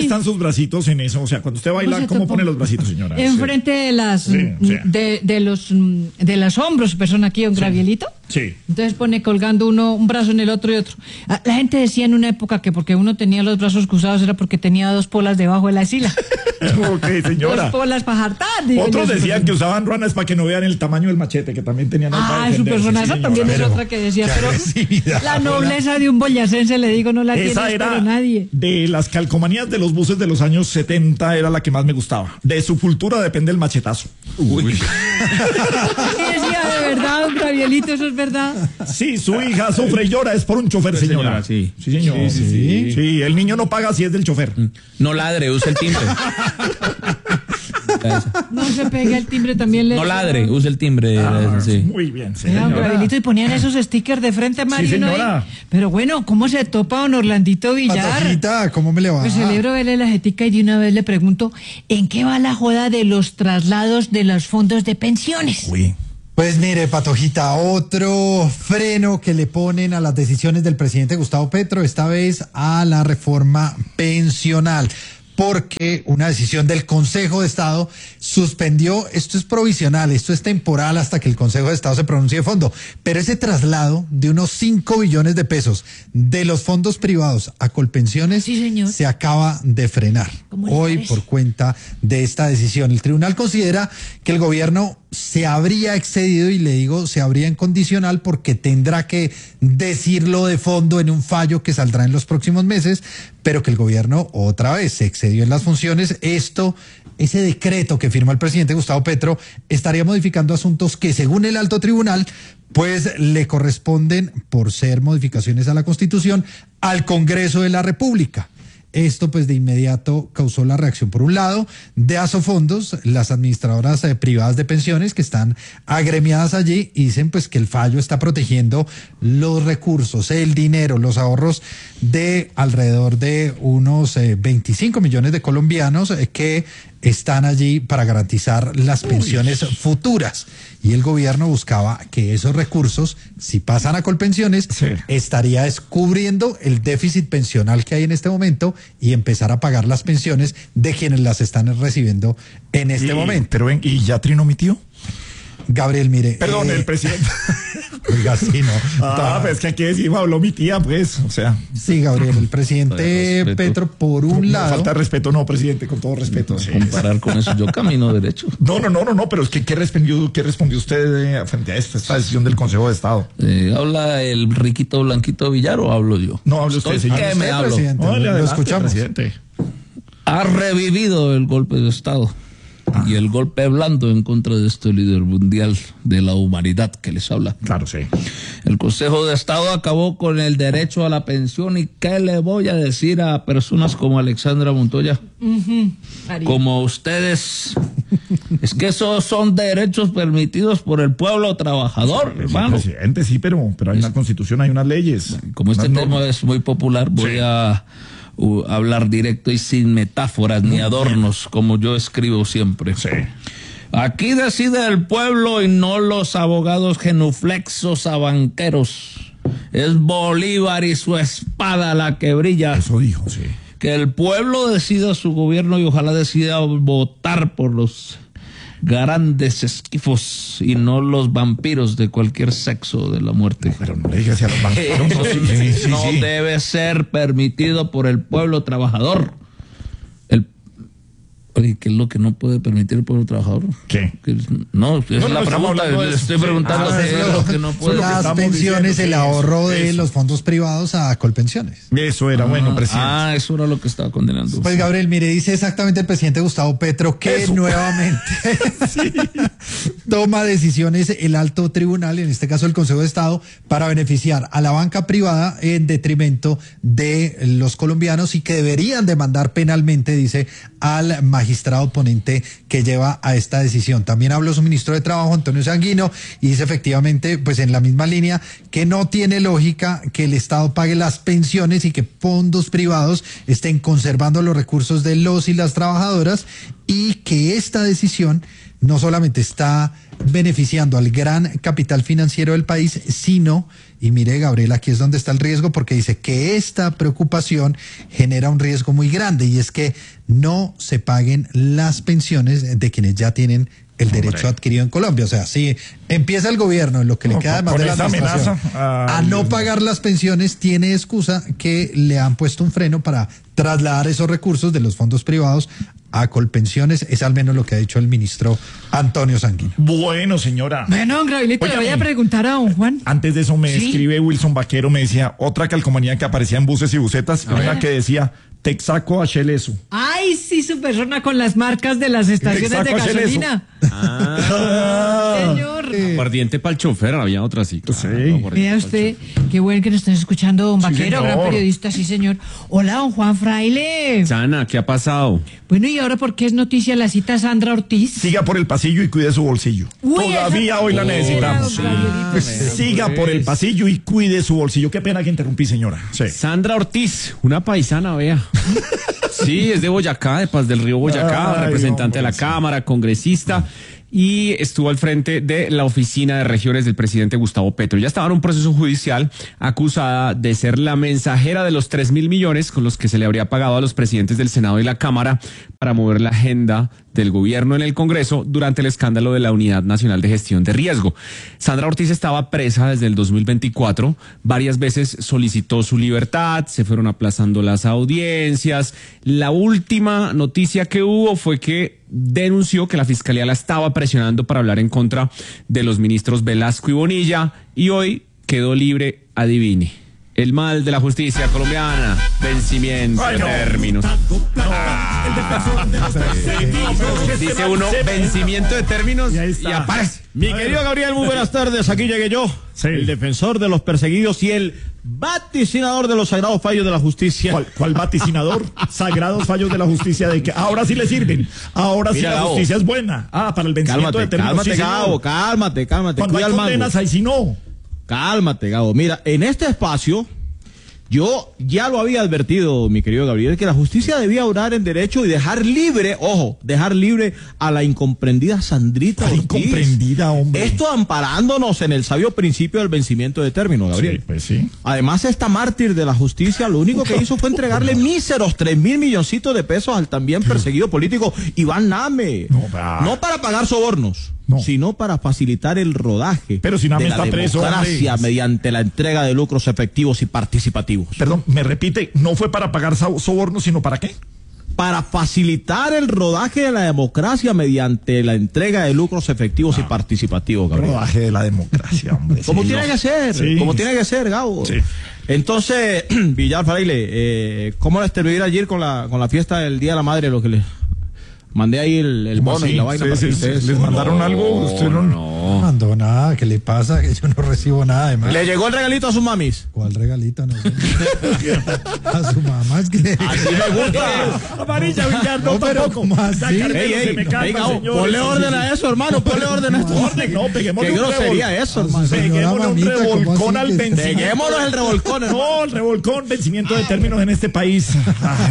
están sus bracitos en eso? O sea, cuando usted baila, ¿cómo pone los bracitos, señora? Enfrente de las de los hombros, persona aquí, un gravielito. Sí. Entonces pone colgando un brazo en el otro y otro. La gente decía en una época que porque uno tenía los brazos cruzados era porque tenía dos polas debajo de la axila. Ok, señora. Dos polas para jartar. Otros decían que usaban ruanas para que no vean el tamaño del machete, que también tenían ahí para su defenderse. persona, esa también es otra que decía, pero la nobleza de un boyacense, le digo, no la tiene pero nadie. De las calcomanías de los buses de los años 70 era la que más me gustaba. De su cultura depende el machetazo. Uy. Y decía, de verdad, un gravielito, eso es verdad. Sí, su hija sufre y llora, es por un chofer, señora. Sí, señor. Sí, el niño no paga si es del chofer. No ladre, use el timbre. No se pega el timbre también. No ladre, use el timbre. Sí. Muy bien, señora. Era un gravelito y ponían esos stickers de frente a Mario. Sí, señora. Pero bueno, ¿cómo se topa don Orlandito Villar? Patojita, ¿cómo me le va? Pues celebro verle la jetica y de una vez le pregunto, ¿en qué va la joda de los traslados de los fondos de pensiones? Uy. Pues mire, Patojita, otro freno que le ponen a las decisiones del presidente Gustavo Petro, esta vez a la reforma pensional. Porque una decisión del Consejo de Estado suspendió, esto es provisional, esto es temporal hasta que el Consejo de Estado se pronuncie de fondo, pero ese traslado de unos 5 billones de pesos de los fondos privados a Colpensiones se acaba de frenar hoy por cuenta de esta decisión. El tribunal considera que el gobierno se habría excedido, y le digo se habría en condicional porque tendrá que decirlo de fondo en un fallo que saldrá en los próximos meses, pero que el gobierno otra vez se excedió en las funciones. Ese decreto que firma el presidente Gustavo Petro estaría modificando asuntos que, según el alto tribunal, pues le corresponden, por ser modificaciones a la Constitución, al Congreso de la República. Esto pues de inmediato causó la reacción, por un lado, de Asofondos, las administradoras privadas de pensiones que están agremiadas allí, y dicen pues que el fallo está protegiendo los recursos, el dinero, los ahorros de alrededor de unos 25 millones de colombianos que están allí para garantizar las pensiones futuras. Y el gobierno buscaba que esos recursos, si pasan a Colpensiones, estaría descubriendo el déficit pensional que hay en este momento y empezar a pagar las pensiones de quienes las están recibiendo en este momento. Pero ven, ¿y ya trinó mi tío? Gabriel, mire. Perdón, el presidente. Oiga, sí, ¿no? Pues que aquí decimos, habló mi tía, pues, o sea. Sí, Gabriel, el presidente Petro, por un lado. Falta de respeto, no, presidente, con todo respeto. Sí. Comparar con eso, yo camino derecho. No, pero es que, ¿qué respondió usted frente a esta decisión del Consejo de Estado? ¿Habla el riquito blanquito Villar o hablo yo? No, hable usted, señor. ¿Qué me hablo? Lo escuchamos. Presidente. Ha revivido el golpe de Estado. Y el golpe blando en contra de este líder mundial de la humanidad que les habla. Claro, sí. El Consejo de Estado acabó con el derecho a la pensión. ¿Y qué le voy a decir a personas como Alexandra Montoya? Como ustedes. Es que esos son derechos permitidos por el pueblo trabajador, hermano. Presidente, sí, pero hay una constitución, hay unas leyes. Como este tema es muy popular, voy a hablar directo y sin metáforas ni adornos, como yo escribo siempre. Sí. Aquí decide el pueblo y no los abogados genuflexos a banqueros. Es Bolívar y su espada la que brilla. Eso dijo, sí. Que el pueblo decida su gobierno y ojalá decida votar por los grandes esquifos y no los vampiros de cualquier sexo de la muerte. No, pero no le digas a los vampiros. No debe ser permitido por el pueblo trabajador. Oye, ¿qué es lo que no puede permitir el pueblo trabajador? ¿Qué? No, es la pregunta. Le estoy preguntando qué es lo que no puede. Las pensiones, el ahorro de los fondos privados a Colpensiones. Eso era bueno, presidente. Eso era lo que estaba condenando. Pues Gabriel, mire, dice exactamente el presidente Gustavo Petro que nuevamente toma decisiones el alto tribunal, en este caso el Consejo de Estado, para beneficiar a la banca privada en detrimento de los colombianos, y que deberían demandar penalmente, dice, al magistrado ponente que lleva a esta decisión. También habló su ministro de Trabajo, Antonio Sanguino, y dice efectivamente, pues en la misma línea, que no tiene lógica que el Estado pague las pensiones y que fondos privados estén conservando los recursos de los y las trabajadoras, y que esta decisión no solamente está beneficiando al gran capital financiero del país, sino Y mire, Gabriel, aquí es donde está el riesgo, porque dice que esta preocupación genera un riesgo muy grande, y es que no se paguen las pensiones de quienes ya tienen el derecho adquirido en Colombia. O sea, si empieza el gobierno en lo que le queda además de la administración a no pagar las pensiones, tiene excusa que le han puesto un freno para trasladar esos recursos de los fondos privados a Colpensiones. Es al menos lo que ha dicho el ministro Antonio Sanguino. Bueno, señora. Bueno, Gabrielito, le voy a preguntar a don Juan. Antes de eso me escribe Wilson Vaquero, me decía otra calcomanía que aparecía en buses y busetas, una que decía Texaco Achelesu. Ay, sí, su persona con las marcas de las estaciones de gasolina. Señor. Aguardiente para el chofer, había otra así. Sí. Vea usted, qué bueno que nos estén escuchando, don Vaquero, señor. gran periodista, sí, señor. Hola, don Juan Fraile. Sana, ¿qué ha pasado? Bueno, ¿y ahora por qué es noticia la cita Sandra Ortiz? Siga por el pasillo y cuide su bolsillo. Uy, Todavía hoy la necesitamos. don Gabrielito. Siga por el pasillo y cuide su bolsillo. Qué pena que interrumpí, señora. Sí. Sandra Ortiz, una paisana, vea. Sí, es de Boyacá, de Paz del Río Boyacá, Ay, representante de la sí. Cámara, congresista, y estuvo al frente de la oficina de regiones del presidente Gustavo Petro. Ya estaba en un proceso judicial acusada de ser la mensajera de los 3.000 millones con los que se le habría pagado a los presidentes del Senado y la Cámara para mover la agenda del gobierno en el Congreso durante el escándalo de la Unidad Nacional de Gestión de Riesgo. Sandra Ortiz estaba presa desde el 2024, varias veces solicitó su libertad, se fueron aplazando las audiencias. La última noticia que hubo fue que denunció que la Fiscalía la estaba presionando para hablar en contra de los ministros Velasco y Bonilla, y hoy quedó libre, adivine. El mal de la justicia colombiana, vencimiento de términos. Dice uno, vencimiento de términos, y aparece. Mi querido Gabriel, muy buenas tardes. Aquí llegué yo, Sí. el defensor de los perseguidos y el vaticinador de los sagrados fallos de la justicia. ¿Cuál vaticinador? Sagrados fallos de la justicia, de que ahora sí le sirven. Ahora sí Mira, la Gabo. justicia es buena. Para el vencimiento de términos. Cálmate, sí, señor. Gabo, cálmate. Cuando Cuida hay al mango. condenas, ahí sí no. Cálmate, Gabo. Mira, en este espacio, yo ya lo había advertido, mi querido Gabriel, que la justicia debía orar en derecho y dejar libre, ojo, dejar libre a la incomprendida Sandrita La Ortiz. incomprendida, hombre. Esto amparándonos en el sabio principio del vencimiento de términos, Gabriel. Sí, pues sí. Además, esta mártir de la justicia lo único que hizo fue entregarle míseros 3.000 milloncitos de pesos al también perseguido político Iván Name. No para pagar sobornos, sino para facilitar el rodaje Pero si Name de la está preso, democracia hombre. mediante la entrega de lucros efectivos y participativos. Perdón, me repite, no fue para pagar sobornos, sino ¿para qué? Para facilitar el rodaje de la democracia mediante la entrega de lucros efectivos y participativos, Gabriel. Rodaje de la democracia, hombre. Como Sí, tiene no. que ser, Sí. como tiene que ser, Gabo. Sí. Entonces, Villar Fraile, ¿cómo les terminó ayer con la fiesta del Día de la Madre? Lo que les mandé ahí el ¿Cómo bono así? y la vaina. Sí, para sí, que sí. ustedes- ¿Les mandaron algo? Usted no. No mandó nada. ¿Qué le pasa? Que yo no recibo nada de más. ¿Le llegó el regalito a sus mamis? ¿Cuál regalito? No sé. A su mamá. Es que le... Así me gusta. Amarilla, Villar, no, No, pero tampoco. ¿cómo así? Ya, Carmelo, Ey, se me calma, ey, Gabo, señor. ponle orden a eso, hermano. Ponle orden a esto. Orden, no, peguémosle Qué un grosería revol- eso, hermano. Peguémosle un mamita, ¿cómo revolcón así al que- vencimiento. Peguémonos el revolcón, hermano. No, el revolcón, vencimiento de términos en este país.